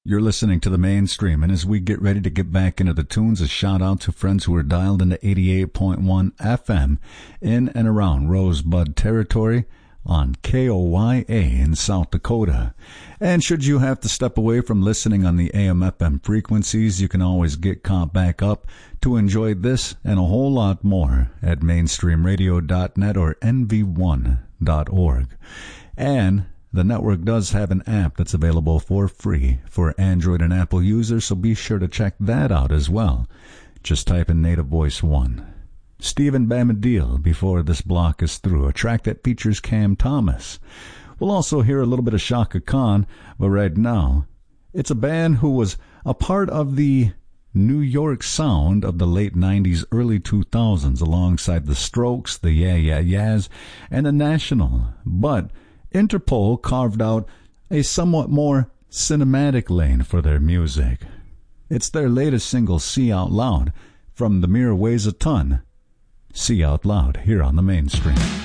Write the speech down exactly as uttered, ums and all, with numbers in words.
You're listening to the Mainstream, and as we get ready to get back into the tunes, a shout out to friends who are dialed into eighty-eight point one F M in and around Rosebud territory on K O Y A in South Dakota. And should you have to step away from listening on the A M F M frequencies, you can always get caught back up to enjoy this and a whole lot more at mainstream radio dot net or N V one dot org. And the network does have an app that's available for free for Android and Apple users, so be sure to check that out as well. Just type in Native Voice one. Stephen Bamadil before this block is through, a track that features Cam Thomas. We'll also hear a little bit of Shaka Khan, but right now, it's a band who was a part of the New York sound of the late nineties, early two thousands, alongside the Strokes, the Yeah Yeah Yeahs, and the National. But Interpol carved out a somewhat more cinematic lane for their music. It's their latest single, See Out Loud, from The Mirror Weighs a Ton. See Out Loud here on the Mainstream.